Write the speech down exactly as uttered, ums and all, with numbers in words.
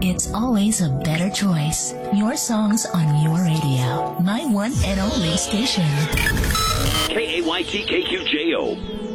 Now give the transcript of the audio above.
It's always a better choice. Your songs on your radio. My one and only station. K A Y T K Q J O.